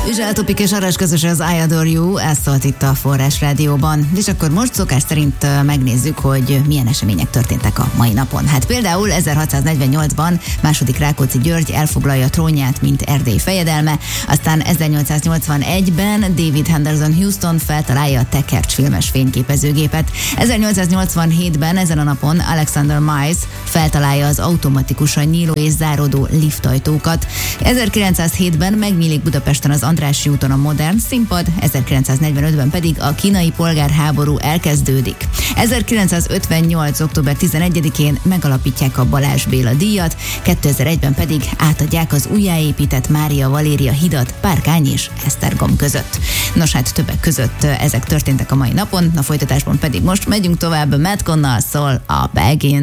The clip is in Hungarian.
Topik és Arras közös az I Adore You, ez szólt itt a Forrás Rádióban. És akkor most szokás szerint megnézzük, hogy milyen események történtek a mai napon. Hát például 1648-ban második Rákóczi György elfoglalja trónját, mint Erdély fejedelme, aztán 1881-ben David Henderson Houston feltalálja a tekercs filmes fényképezőgépet. 1887-ben ezen a napon Alexander Miles feltalálja az automatikusan nyíló és záródó liftajtókat. 1907-ben megnyílik Budapesten az Andrássy úton a modern színpad, 1945-ben pedig a kínai polgárháború elkezdődik. 1958. október 11-én megalapítják a Balázs Béla díjat, 2001-ben pedig átadják az újjáépített Mária Valéria hidat Párkány és Esztergom között. Nos, hát többek között ezek történtek a mai napon, a folytatásban pedig most megyünk tovább. Matt Connell szól a Begin.